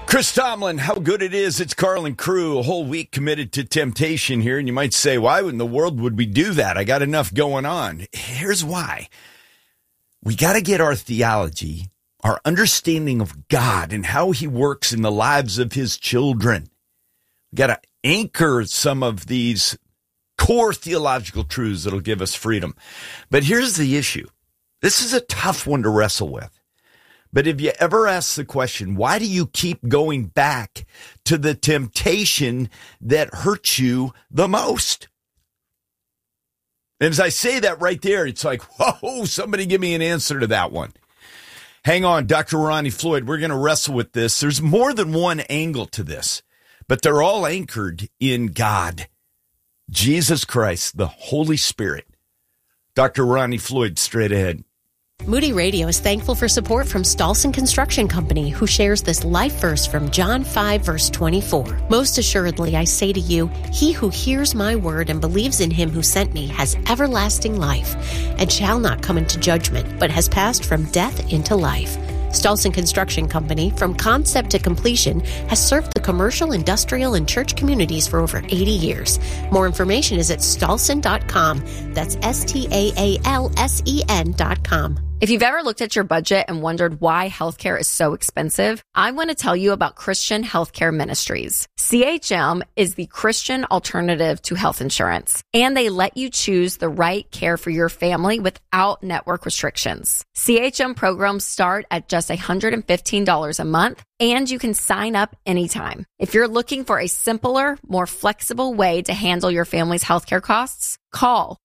Chris Tomlin, how good it is. It's Carl and crew, a whole week committed to temptation here. And you might say, why in the world would we do that? I got enough going on. Here's why. We got to get our theology, our understanding of God and how he works in the lives of his children. We got to anchor some of these core theological truths that'll give us freedom. But here's the issue. This is a tough one to wrestle with. But if you ever ask the question, why do you keep going back to the temptation that hurts you the most? And as I say that right there, it's like, whoa, somebody give me an answer to that one. Hang on, Dr. Ronnie Floyd, we're going to wrestle with this. There's more than one angle to this, but they're all anchored in God, Jesus Christ, the Holy Spirit. Dr. Ronnie Floyd, straight ahead. Moody Radio is thankful for support from Stolson Construction Company, who shares this life verse from John 5, verse 24. Most assuredly, I say to you, he who hears my word and believes in him who sent me has everlasting life and shall not come into judgment, but has passed from death into life. Stolson Construction Company, from concept to completion, has served the commercial, industrial, and church communities for over 80 years. More information is at stolson.com. That's STAALSEN.com. If you've ever looked at your budget and wondered why healthcare is so expensive, I want to tell you about Christian Healthcare Ministries. CHM is the Christian alternative to health insurance, and they let you choose the right care for your family without network restrictions. CHM programs start at just $115 a month, and you can sign up anytime. If you're looking for a simpler, more flexible way to handle your family's healthcare costs, call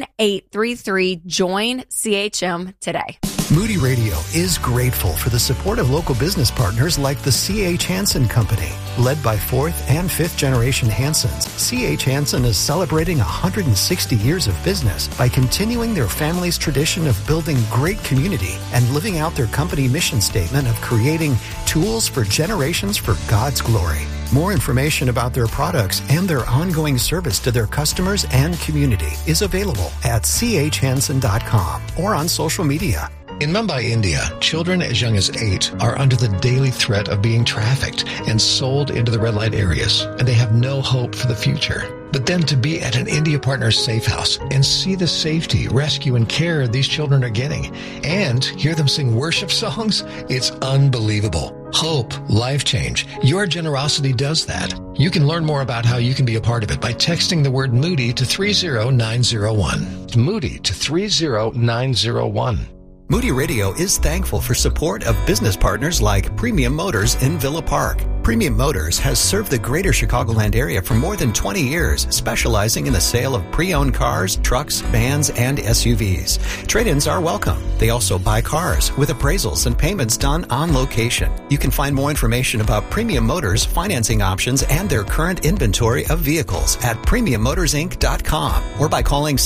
1-833-JOIN-CHM today. Moody Radio is grateful for the support of local business partners like the C.H. Hansen Company. Led by fourth and fifth generation Hansens, C.H. Hansen is celebrating 160 years of business by continuing their family's tradition of building great community and living out their company mission statement of creating tools for generations for God's glory. More information about their products and their ongoing service to their customers and community is available at chhansen.com or on social media. In Mumbai, India, children as young as 8 are under the daily threat of being trafficked and sold into the red light areas, and they have no hope for the future. But then to be at an India Partners safe house and see the safety, rescue, and care these children are getting, and hear them sing worship songs, it's unbelievable. Hope, life change. Your generosity does that. You can learn more about how you can be a part of it by texting the word Moody to 30901. Moody to 30901. Moody Radio is thankful for support of business partners like Premium Motors in Villa Park. Premium Motors has served the greater Chicagoland area for more than 20 years, specializing in the sale of pre-owned cars, trucks, vans, and SUVs. Trade-ins are welcome. They also buy cars with appraisals and payments done on location. You can find more information about Premium Motors financing options and their current inventory of vehicles at premiummotorsinc.com or by calling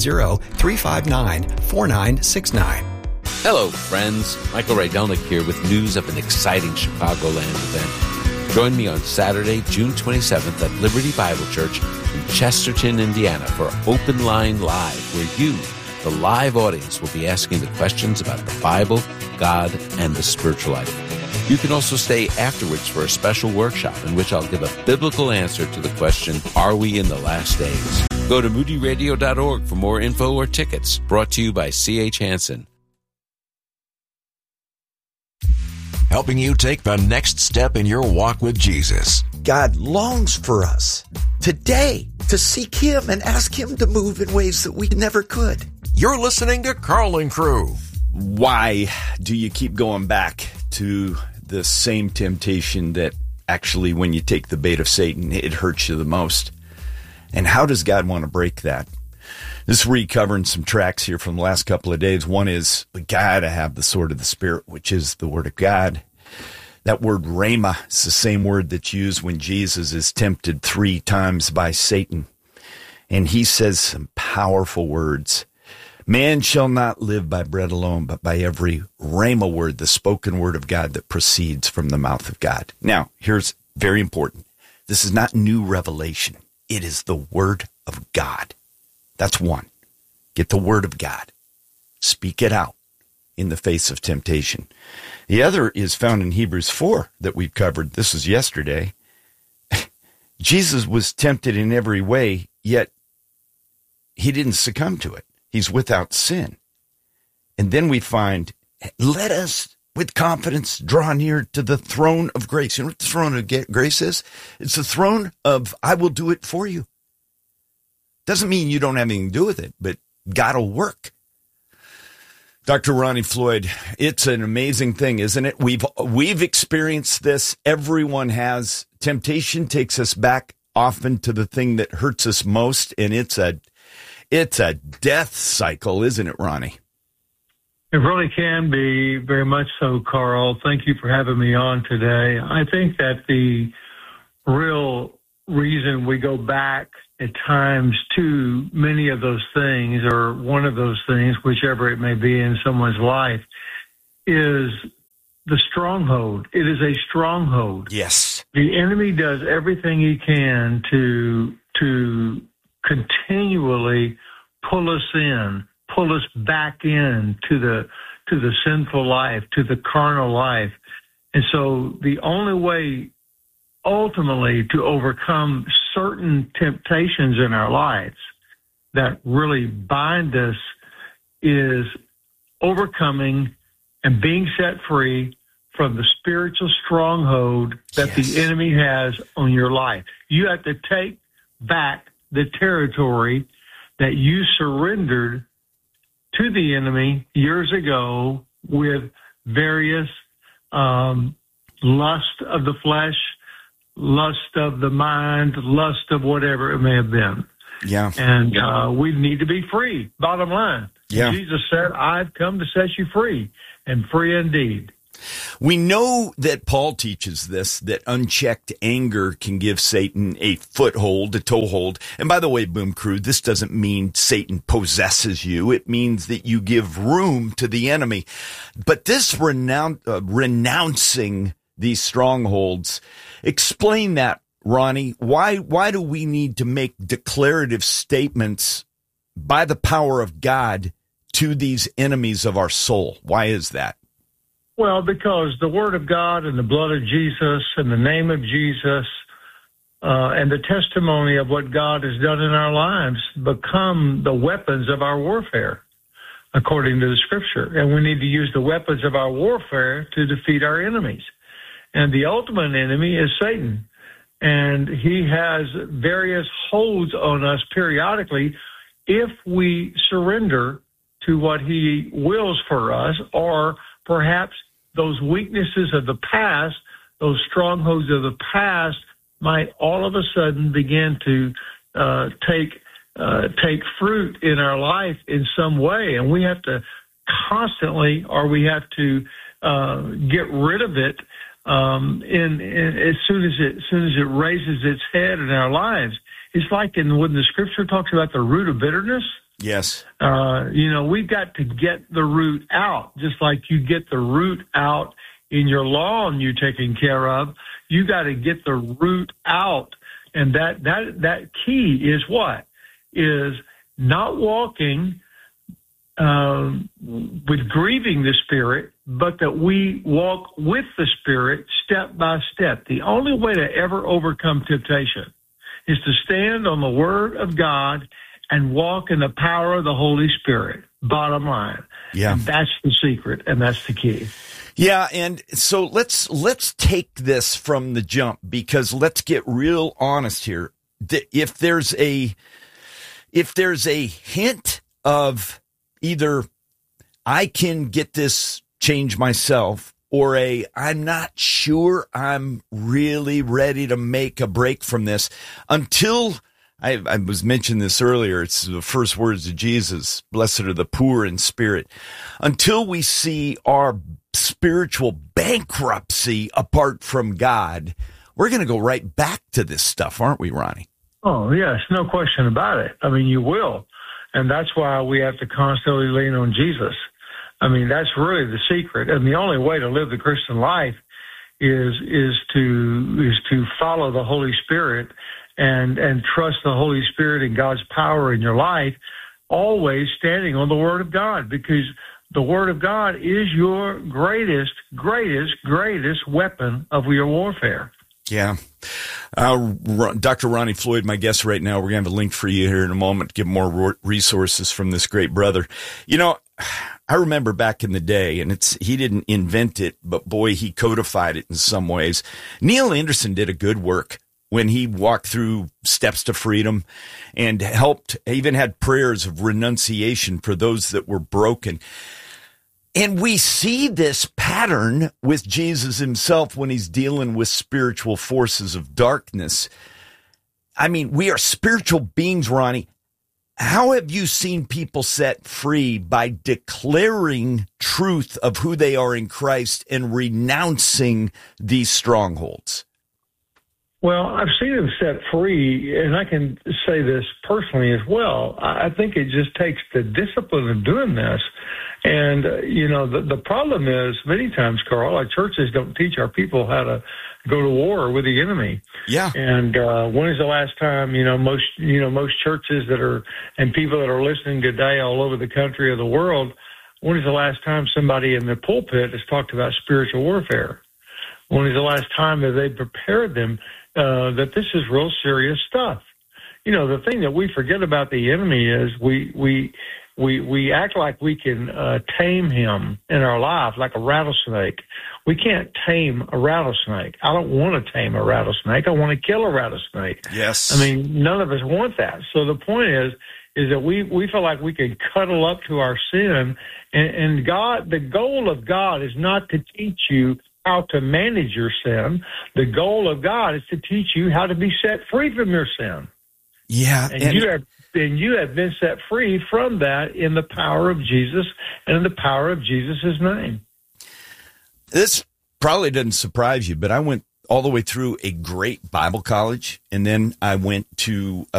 630-359-4969. Hello, friends. Michael Rydelnik here with news of an exciting Chicagoland event. Join me on Saturday, June 27th at Liberty Bible Church in Chesterton, Indiana for Open Line Live, where you, the live audience, will be asking the questions about the Bible, God, and the spiritual life. You can also stay afterwards for a special workshop in which I'll give a biblical answer to the question, are we in the last days? Go to moodyradio.org for more info or tickets. Brought to you by C.H. Hansen. Helping you take the next step in your walk with Jesus. God longs for us today to seek him and ask him to move in ways that we never could. You're listening to Carl and Crew. Why do you keep going back to the same temptation that actually, when you take the bait of Satan, it hurts you the most? And how does God want to break that? This is recovering some tracks here from the last couple of days. One is we got to have the sword of the Spirit, which is the Word of God. That word rhema is the same word that's used when Jesus is tempted 3 times by Satan. And he says some powerful words. Man shall not live by bread alone, but by every rhema word, the spoken word of God that proceeds from the mouth of God. Now, here's very important. This is not new revelation. It is the Word of God. That's one. Get the Word of God. Speak it out in the face of temptation. The other is found in Hebrews 4 that we've covered. This was yesterday. Jesus was tempted in every way, yet he didn't succumb to it. He's without sin. And then we find, let us with confidence draw near to the throne of grace. You know what the throne of grace is? It's the throne of, I will do it for you. Doesn't mean you don't have anything to do with it, but God will work. Dr. Ronnie Floyd, it's an amazing thing, isn't it? We've experienced this. Everyone has. Temptation takes us back often to the thing that hurts us most, and it's a death cycle, isn't it, Ronnie? It really can be, very much so, Carl. Thank you for having me on today. I think that the real reason we go back at times to many of those things, or one of those things, whichever it may be in someone's life, is the stronghold. It is a stronghold. Yes. The enemy does everything he can to continually pull us back in to the sinful life, to the carnal life. And so the only way ultimately to overcome certain temptations in our lives that really bind us is overcoming and being set free from the spiritual stronghold that the enemy has on your life. You have to take back the territory that you surrendered to the enemy years ago with various lust of the flesh, lust of the mind, lust of whatever it may have been. Yeah. And we need to be free, bottom line. Yeah. Jesus said, I've come to set you free, and free indeed. We know that Paul teaches this, that unchecked anger can give Satan a foothold, a toehold. And by the way, Boom Crew, this doesn't mean Satan possesses you. It means that you give room to the enemy. But this renouncing these strongholds, explain that, Ronnie. Why do we need to make declarative statements by the power of God to these enemies of our soul? Why is that? Well, because the Word of God and the blood of Jesus and the name of Jesus and the testimony of what God has done in our lives become the weapons of our warfare, according to the Scripture. And we need to use the weapons of our warfare to defeat our enemies. And the ultimate enemy is Satan. And he has various holds on us periodically if we surrender to what he wills for us, or perhaps those weaknesses of the past, those strongholds of the past might all of a sudden begin to take fruit in our life in some way. And we have to constantly, or we have to get rid of it as soon as it raises its head in our lives. It's like when the Scripture talks about the root of bitterness. Yes. We've got to get the root out, just like you get the root out in your lawn you're taking care of. You got to get the root out. And that key is what? Is not walking with grieving the Spirit, but that we walk with the Spirit step by step. The only way to ever overcome temptation is to stand on the Word of God and walk in the power of the Holy Spirit, bottom line. Yeah. And that's the secret, and that's the key. Yeah, and so let's take this from the jump, because let's get real honest here. If there's a hint of either I can get this change myself, or I'm not sure I'm really ready to make a break from this, until I was mentioning this earlier. It's the first words of Jesus, blessed are the poor in spirit. Until we see our spiritual bankruptcy apart from God, we're going to go right back to this stuff, aren't we, Ronnie? Oh, yes, no question about it. I mean, you will. And that's why we have to constantly lean on Jesus. I mean, that's really the secret. And the only way to live the Christian life is to follow the Holy Spirit and trust the Holy Spirit and God's power in your life, always standing on the Word of God, because the Word of God is your greatest weapon of your warfare. Yeah. Dr. Ronnie Floyd, my guest right now, we're going to have a link for you here in a moment to give more resources from this great brother. You know, I remember back in the day, and he didn't invent it, but boy, he codified it in some ways. Neil Anderson did a good work when he walked through Steps to Freedom and even had prayers of renunciation for those that were broken. And we see this pattern with Jesus himself when he's dealing with spiritual forces of darkness. I mean, we are spiritual beings, Ronnie. How have you seen people set free by declaring truth of who they are in Christ and renouncing these strongholds? Well, I've seen them set free, and I can say this personally as well. I think it just takes the discipline of doing this. And, the problem is many times, Carl, our churches don't teach our people how to go to war with the enemy. Yeah. And when is the last time, most churches and people that are listening today all over the country or the world, when is the last time somebody in the pulpit has talked about spiritual warfare? When is the last time that they prepared them that this is real serious stuff? The thing that we forget about the enemy is we act like we can tame him in our life like a rattlesnake. We can't tame a rattlesnake. I don't want to tame a rattlesnake. I want to kill a rattlesnake. Yes. I mean, none of us want that. So the point is that we feel like we can cuddle up to our sin, and God, the goal of God is not to teach you how to manage your sin. The goal of God is to teach you how to be set free from your sin. Yeah. And you have been set free from that in the power of Jesus and in the power of Jesus' name. This probably doesn't surprise you, but I went all the way through a great Bible college, and then I went to